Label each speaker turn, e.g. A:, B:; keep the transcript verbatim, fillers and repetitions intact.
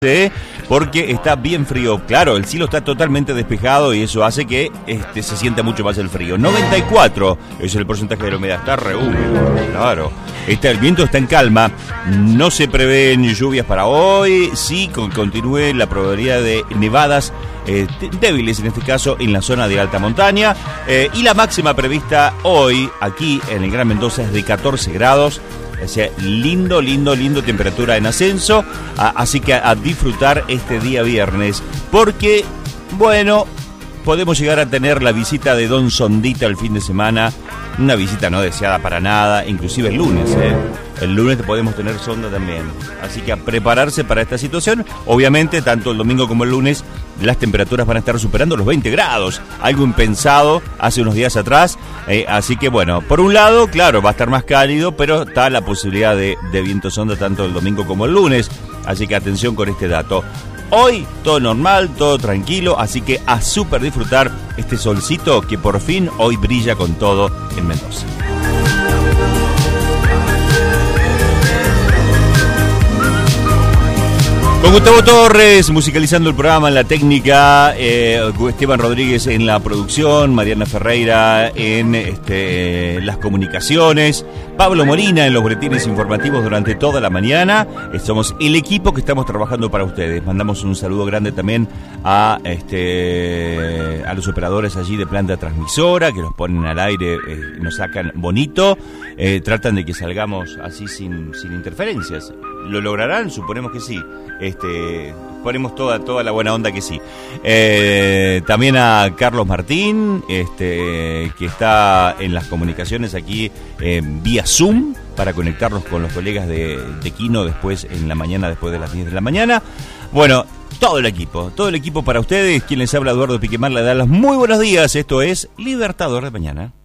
A: ¿Sí? Porque está bien frío. Claro, el cielo está totalmente despejado y eso hace que este, se sienta mucho más el frío. noventa y cuatro es el porcentaje de la humedad. Está re húmedo, claro. Está, el viento está en calma. No se prevén lluvias para hoy. Sí, con, continúe la probabilidad de nevadas eh, débiles, en este caso, en la zona de alta montaña. Eh, y la máxima prevista hoy, aquí en el Gran Mendoza, es de catorce grados. O sea, lindo, lindo, lindo, temperatura en ascenso. A, así que a, a disfrutar este día viernes. Porque, bueno, podemos llegar a tener la visita de Don Sondita el fin de semana. Una visita no deseada para nada, inclusive el lunes, ¿eh? El lunes podemos tener sonda también. Así que a prepararse para esta situación. Obviamente, tanto el domingo como el lunes, las temperaturas van a estar superando los veinte grados. Algo impensado hace unos días atrás. Eh, así que bueno, por un lado, claro, va a estar más cálido, pero está la posibilidad de, de viento sonda tanto el domingo como el lunes. Así que atención con este dato. Hoy todo normal, todo tranquilo, así que a súper disfrutar este solcito que por fin hoy brilla con todo en Mendoza. Con Gustavo Torres musicalizando el programa en la técnica, eh, Esteban Rodríguez en la producción, Mariana Ferreira en este, las comunicaciones, Pablo Molina en los boletines informativos durante toda la mañana. Somos el equipo que estamos trabajando para ustedes. Mandamos un saludo grande también a este a los operadores allí de planta transmisora que nos ponen al aire, eh, nos sacan bonito, eh, tratan de que salgamos así sin, sin interferencias. ¿Lo lograrán? Suponemos que sí. Este, ponemos toda, toda la buena onda que sí. Eh, también a Carlos Martín, este, que está en las comunicaciones aquí eh, vía Zoom para conectarnos con los colegas de, de Kino después en la mañana, después de las diez de la mañana. Bueno, todo el equipo, todo el equipo para ustedes. Quien les habla, Eduardo Piquemar, le da los muy buenos días. Esto es Libertador de Mañana.